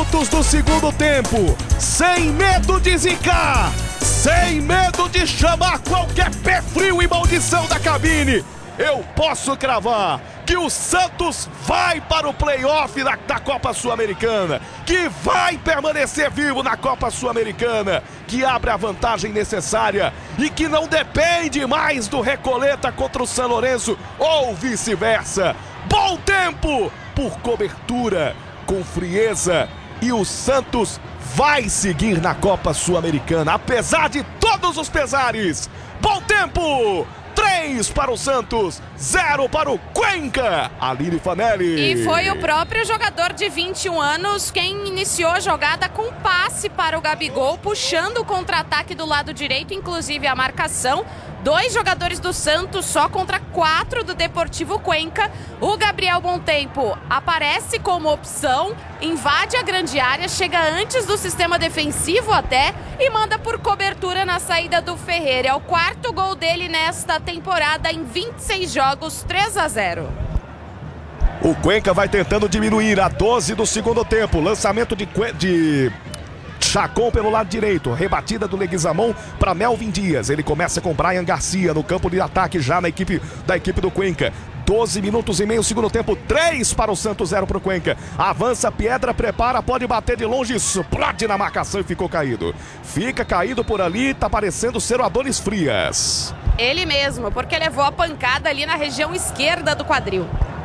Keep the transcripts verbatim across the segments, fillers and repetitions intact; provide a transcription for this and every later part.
minutos do segundo tempo, sem medo de zicar, sem medo de chamar qualquer pé frio e maldição da cabine, eu posso cravar que o Santos vai para o play-off da, da Copa Sul-Americana, que vai permanecer vivo na Copa Sul-Americana, que abre a vantagem necessária e que não depende mais do Recoleta contra o São Lourenço ou vice-versa. Bom tempo por cobertura, com frieza, e o Santos vai seguir na Copa Sul-Americana, apesar de todos os pesares. Bom tempo! três para o Santos, zero para o Cuenca, Aline Fanelli. E foi o próprio jogador de vinte e um anos quem iniciou a jogada com passe para o Gabigol, puxando o contra-ataque do lado direito, inclusive a marcação. Dois jogadores do Santos só contra quatro do Deportivo Cuenca. O Gabriel Bontempo aparece como opção, invade a grande área, chega antes do sistema defensivo até e manda por cobertura na saída do Ferreira. É o quarto gol dele nesta temporada em vinte e seis jogos, três a zero. O Cuenca vai tentando diminuir a doze do segundo tempo. Lançamento de... de... Chacon pelo lado direito, rebatida do Leguizamon para Melvin Dias. Ele começa com Brian Garcia no campo de ataque já na equipe da equipe do Cuenca. doze minutos e meio, segundo tempo, três para o Santos, zero para o Cuenca. Avança, Piedra, prepara, pode bater de longe, explode na marcação e ficou caído. Fica caído por ali, tá parecendo ser o Adonis Frias. Ele mesmo, porque levou a pancada ali na região esquerda do quadril.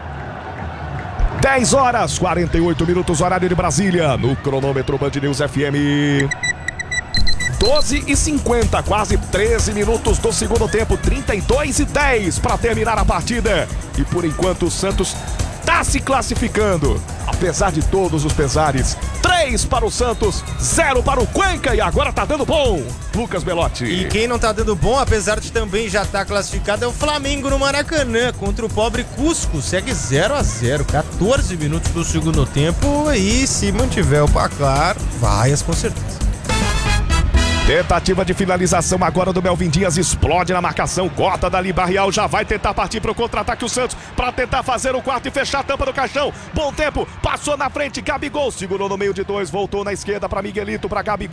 dez horas, quarenta e oito minutos, horário de Brasília, no cronômetro Band News F M. doze e cinquenta, quase treze minutos do segundo tempo, trinta e dois e dez para terminar a partida. E por enquanto o Santos está se classificando, apesar de todos os pesares. três para o Santos, zero para o Cuenca, e agora tá dando bom, Lucas Belotti. E quem não tá dando bom, apesar de também já estar tá classificado, é o Flamengo no Maracanã, contra o pobre Cusco. Segue zero a zero, quatorze minutos do segundo tempo, e se mantiver o placar, vai com certeza. Tentativa de finalização agora do Melvin Dias, explode na marcação, corta dali, Barrial já vai tentar partir para o contra-ataque o Santos, para tentar fazer o quarto e fechar a tampa do caixão. Bom tempo, passou na frente, Gabigol segurou no meio de dois, voltou na esquerda para Miguelito, para Gabigol.